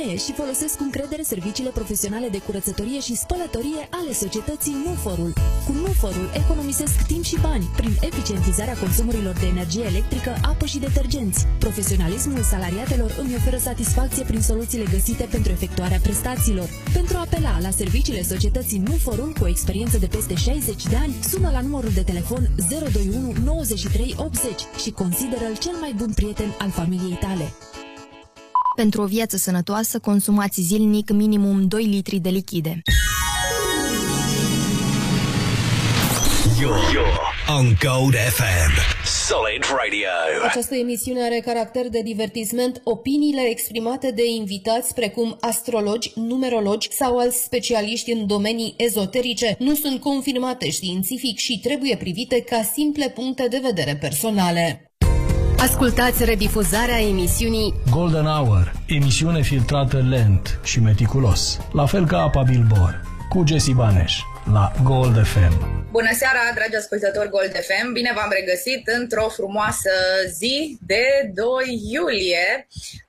nevoie și folosesc cu încredere serviciile profesionale de curățătorie și spălătorie ale societății Nuforul. Cu Nuforul economisesc timp și bani prin eficientizarea consumurilor de energie electrică, apă și detergenți. Profesionalismul salariatelor îmi oferă satisfacție prin soluțiile găsite pentru efectuarea prestațiilor. Pentru a apela la serviciile societății Nuforul cu experiență de peste 60 de ani, sună la numărul de telefon 021 93 80 și consideră-l cel mai bun prieten al familiei tale. Pentru o viață sănătoasă, consumați zilnic minimum 2 litri de lichide. You're on Gold FM. Solid Radio. Această emisiune are caracter de divertisment. Opiniile exprimate de invitați, precum astrologi, numerologi sau alți specialiști în domenii ezoterice, nu sunt confirmate științific și trebuie privite ca simple puncte de vedere personale. Ascultați redifuzarea emisiunii Golden Hour, emisiune filtrată lent și meticulos, la fel ca apa Bilbor, cu Jesse Baneș, la Gold FM. Bună seara, dragi ascultători Gold FM! Bine v-am regăsit într-o frumoasă zi de 2 iulie,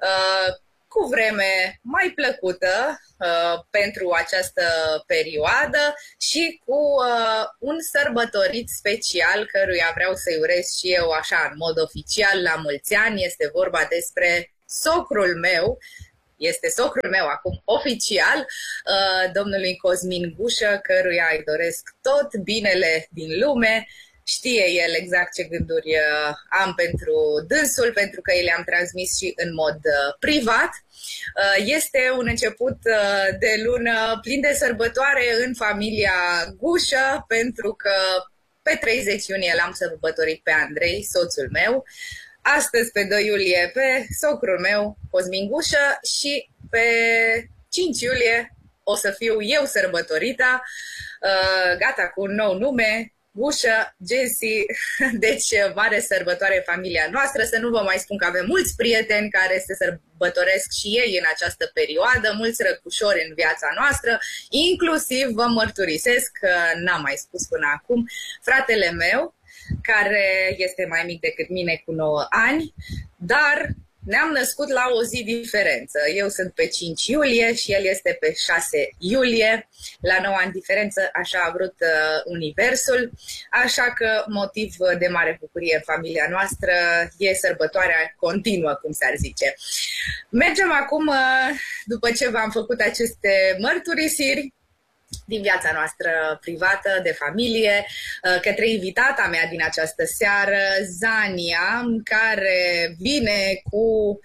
cu vreme mai plăcută pentru această perioadă și cu un sărbătorit special căruia vreau să-i urez și eu așa în mod oficial la mulți ani. Este vorba despre socrul meu. Este socrul meu acum oficial, domnului Cosmin Gușă, căruia îi doresc tot binele din lume. Știe el exact ce gânduri am pentru dânsul, pentru că îi le-am transmis și în mod privat. Este un început de lună plin de sărbătoare în familia Gușă, pentru că pe 30 iunie l-am sărbătorit pe Andrei, soțul meu. Astăzi, pe 2 iulie, pe socrul meu, Cosmin Gușă, și pe 5 iulie o să fiu eu sărbătorita, gata, cu un nou nume, Gușă, Jesse, deci mare sărbătoare în familia noastră. Să nu vă mai spun că avem mulți prieteni care se sărbătoresc și ei în această perioadă, mulți răcușori în viața noastră, inclusiv vă mărturisesc că n-am mai spus până acum, fratele meu, care este mai mic decât mine cu 9 ani, dar ne-am născut la o zi diferență. Eu sunt pe 5 iulie și el este pe 6 iulie. La 9 ani diferență, așa a vrut universul. Așa că motiv de mare bucurie în familia noastră e sărbătoarea continuă, cum s-ar zice. Mergem acum, după ce v-am făcut aceste mărturisiri din viața noastră privată, de familie, către invitata mea din această seară, Zania, care vine cu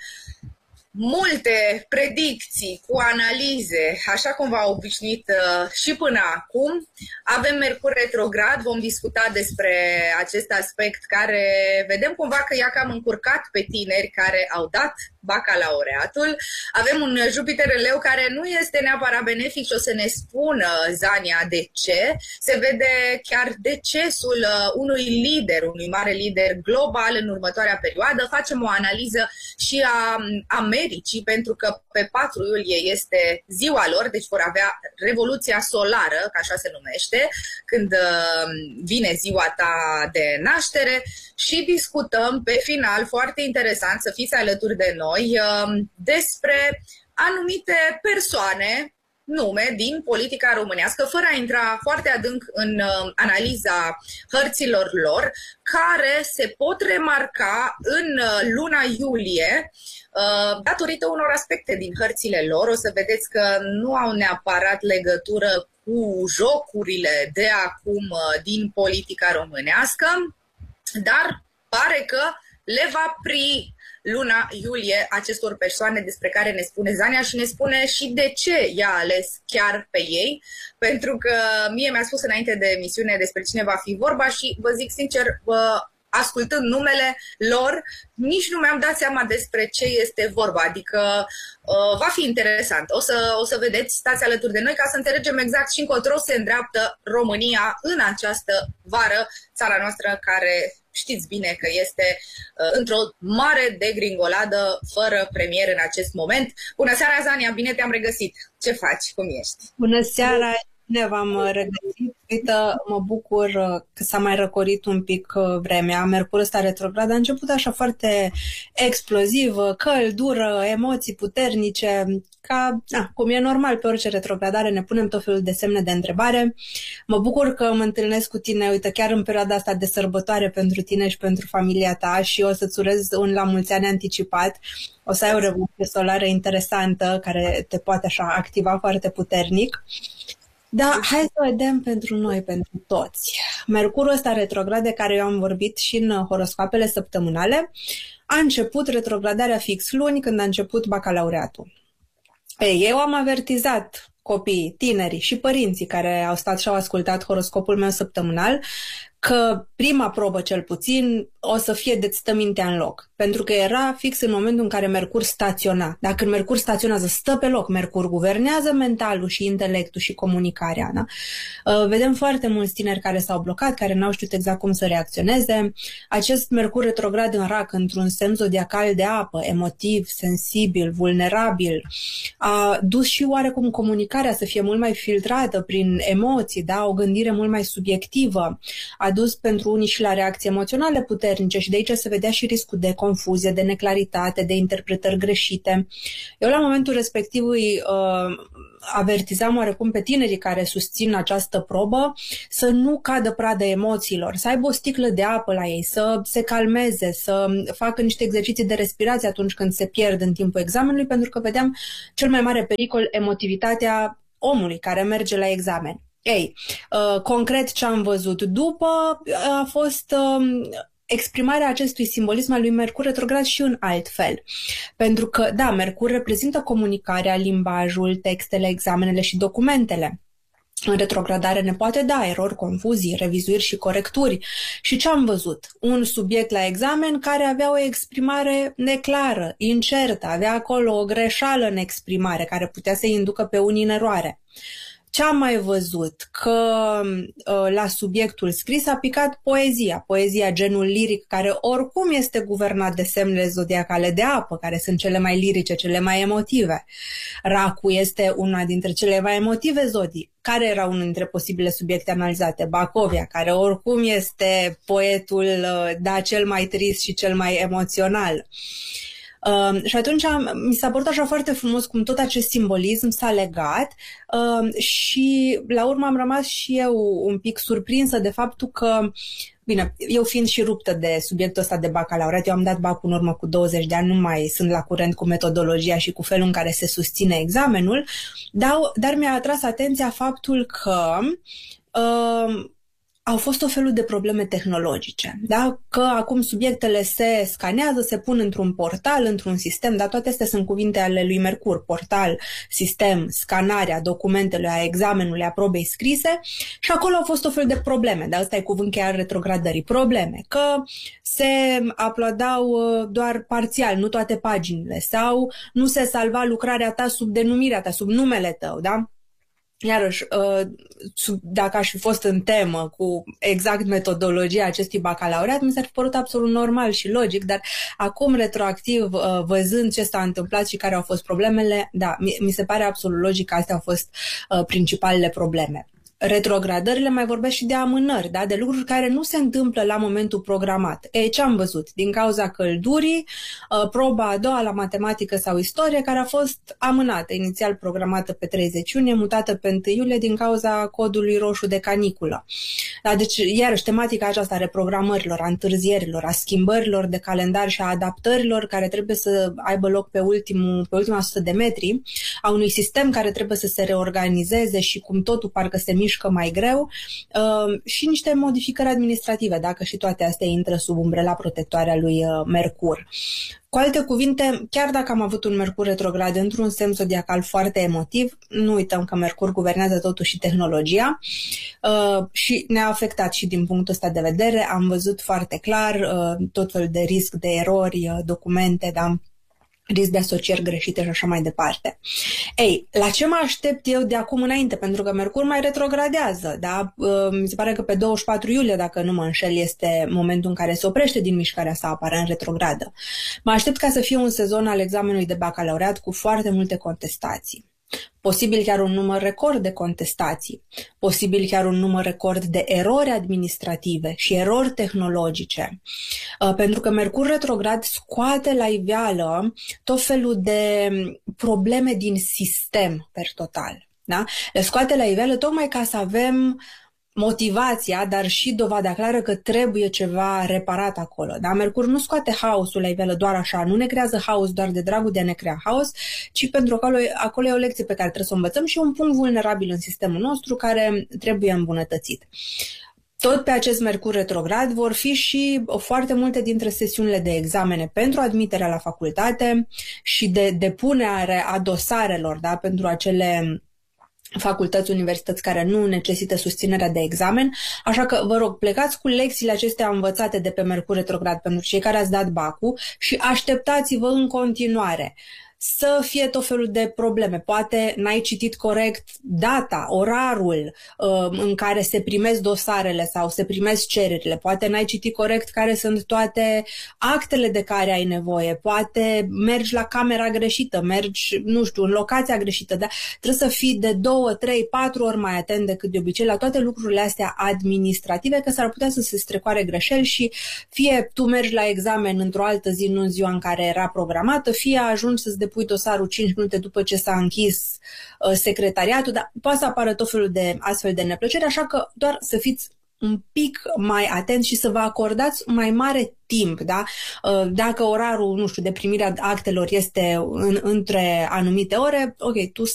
multe predicții, cu analize, așa cum v-a obișnuit și până acum. Avem Mercur retrograd, vom discuta despre acest aspect care vedem cumva că i-a cam încurcat pe tineri care au dat bacalaureatul. Avem un Jupiter în Leu care nu este neapărat benefic și o să ne spună Zania de ce. Se vede chiar decesul unui lider, unui mare lider global în următoarea perioadă. Facem o analiză și a Americii, pentru că pe 4 iulie este ziua lor, deci vor avea Revoluția Solară, ca așa se numește, când vine ziua ta de naștere, și discutăm pe final, foarte interesant să fiți alături de noi, despre anumite persoane, nume din politica românească, fără a intra foarte adânc în analiza hărților lor, care se pot remarca în luna iulie datorită unor aspecte din hărțile lor. O să vedeți că nu au neapărat legătură cu jocurile de acum din politica românească, dar pare că le va pri luna iulie acestor persoane despre care ne spune Zania și ne spune și de ce i-a ales chiar pe ei, pentru că mie mi-a spus înainte de emisiune despre cine va fi vorba și vă zic sincer, ascultând numele lor, nici nu mi-am dat seama despre ce este vorba, adică va fi interesant. O să vedeți, stați alături de noi ca să înțelegem exact și încotro se îndreaptă România în această vară, țara noastră care știți bine că este într-o mare degringoladă fără premier în acest moment. Bună seara, Zania, bine te-am regăsit. Ce faci? Cum ești? Bună seara, Bine v-am regăsit. Uite, mă bucur că s-a mai răcorit un pic vremea. Mercur ăsta retrograd a început așa foarte exploziv, căldură, emoții puternice, cum e normal pe orice retrogradare, ne punem tot felul de semne de întrebare. Mă bucur că mă întâlnesc cu tine, uite, chiar în perioada asta de sărbătoare pentru tine și pentru familia ta și o să-ți urez un la mulți ani anticipat. O să ai o revoluție solară interesantă care te poate așa activa foarte puternic. Da, hai să vedem pentru noi, pentru toți. Mercurul ăsta retrograd de care eu am vorbit și în horoscoapele săptămânale a început retrogradarea fix luni, când a început bacalaureatul. Eu am avertizat copiii, tinerii și părinții care au stat și au ascultat horoscopul meu săptămânal că prima probă, cel puțin, o să fie de-ți stă mintea în loc. Pentru că era fix în momentul în care Mercur staționa. Dacă Mercur staționează, stă pe loc. Mercur guvernează mentalul și intelectul și comunicarea. Da? Vedem foarte mulți tineri care s-au blocat, care n-au știut exact cum să reacționeze. Acest Mercur retrograd în Rac, într-un semn zodiacal de apă, emotiv, sensibil, vulnerabil, a dus și oarecum comunicarea să fie mult mai filtrată prin emoții, da? O gândire mult mai subiectivă. A dus pentru unii și la reacții emoționale puternice și de aici se vedea și riscul de confuzie, de neclaritate, de interpretări greșite. Eu la momentul respectiv îi avertizam oarecum pe tinerii care susțin această probă să nu cadă pradă emoțiilor, să aibă o sticlă de apă la ei, să se calmeze, să facă niște exerciții de respirație atunci când se pierd în timpul examenului, pentru că vedeam cel mai mare pericol, emotivitatea omului care merge la examen. Concret ce am văzut după a fost exprimarea acestui simbolism al lui Mercur retrograd și în alt fel. Pentru că, da, Mercur reprezintă comunicarea, limbajul, textele, examenele și documentele. În retrogradare ne poate da erori, confuzii, revizuiri și corecturi. Și ce am văzut? Un subiect la examen care avea o exprimare neclară, incertă, avea acolo o greșeală în exprimare care putea să-i inducă pe unii în eroare. Ce am mai văzut? Că la subiectul scris a picat poezia, genul liric, care oricum este guvernat de semnele zodiacale de apă, care sunt cele mai lirice, cele mai emotive. Racul este una dintre cele mai emotive zodii. Care era unul dintre posibile subiecte analizate? Bacovia, care oricum este poetul, cel mai trist și cel mai emoțional. Și atunci mi s-a părut așa foarte frumos cum tot acest simbolism s-a legat și la urmă am rămas și eu un pic surprinsă de faptul că, bine, eu fiind și ruptă de subiectul ăsta de bacalaureat, eu am dat bacul în urmă cu 20 de ani, nu mai sunt la curent cu metodologia și cu felul în care se susține examenul, dar mi-a atras atenția faptul că au fost o felul de probleme tehnologice, da? Că acum subiectele se scanează, se pun într-un portal, într-un sistem, dar toate astea sunt cuvinte ale lui Mercur, portal, sistem, scanarea documentelor, a examenului, a probei scrise și acolo au fost o fel de probleme, dar ăsta e cuvânt cheie al retrogradării, probleme, că se uploadau doar parțial, nu toate paginile, sau nu se salva lucrarea ta sub denumirea ta, sub numele tău, da? Iarăși, dacă aș fi fost în temă cu exact metodologia acestui bacalaureat, mi s-ar fi părut absolut normal și logic, dar acum, retroactiv, văzând ce s-a întâmplat și care au fost problemele, da, mi se pare absolut logic că astea au fost principalele probleme. Retrogradările mai vorbesc și de amânări, da? De lucruri care nu se întâmplă la momentul programat. Ce am văzut? Din cauza căldurii, proba a doua la matematică sau istorie, care a fost amânată, inițial programată pe 30 iunie, mutată pe 1 iulie din cauza codului roșu de caniculă. Da? Deci, iarăși, tematica aceasta a reprogramărilor, a întârzierilor, a schimbărilor de calendar și a adaptărilor care trebuie să aibă loc pe ultima 100 de metri, a unui sistem care trebuie să se reorganizeze și cum totul parcă se mișcă mai greu, și niște modificări administrative, dacă și toate astea intră sub umbrela protectoare a lui Mercur. Cu alte cuvinte, chiar dacă am avut un Mercur retrograd într-un semn zodiacal foarte emotiv, nu uităm că Mercur guvernează totuși și tehnologia și ne-a afectat și din punctul ăsta de vedere. Am văzut foarte clar tot felul de risc de erori, documente, da? Risc de asocieri greșite și așa mai departe. La ce mă aștept eu de acum înainte? Pentru că Mercur mai retrogradează, da? Mi se pare că pe 24 iulie, dacă nu mă înșel, este momentul în care se oprește din mișcarea sa aparent retrogradă. Mă aștept ca să fie un sezon al examenului de bacalaureat cu foarte multe contestații. posibil chiar un număr record de contestații, posibil chiar un număr record de erori administrative și erori tehnologice, pentru că Mercur retrograd scoate la iveală tot felul de probleme din sistem per total. Da? Le scoate la iveală tocmai ca să avem motivația, dar și dovada clară că trebuie ceva reparat acolo. Da? Mercur nu scoate haosul la iveală doar așa, nu ne creează haos doar de dragul de a ne crea haos, ci pentru că acolo e o lecție pe care trebuie să o învățăm și un punct vulnerabil în sistemul nostru care trebuie îmbunătățit. Tot pe acest Mercur retrograd vor fi și foarte multe dintre sesiunile de examene pentru admiterea la facultate și de depunere a dosarelor, da, pentru acele facultăți, universități care nu necesită susținerea de examen, așa că vă rog, plecați cu lecțiile acestea învățate de pe Mercur retrograd pentru cei care ați dat bacul și așteptați-vă în continuare să fie tot felul de probleme. Poate n-ai citit corect data, orarul în care se primesc dosarele sau se primesc cererile. Poate n-ai citit corect care sunt toate actele de care ai nevoie. Poate mergi la camera greșită, mergi, nu știu, în locația greșită. Dar trebuie să fii de 2, 3, 4 ori mai atent decât de obicei la toate lucrurile astea administrative, că s-ar putea să se strecoare greșeli și fie tu mergi la examen într-o altă zi, nu în ziua în care era programată, fie ajungi să-ți depui dosarul 5 minute după ce s-a închis secretariatul, dar poate să apară tot felul de astfel de neplăceri, așa că doar să fiți un pic mai atenți și să vă acordați mai mare timp, da? Dacă orarul, nu știu, de primirea actelor este între anumite ore, ok, tu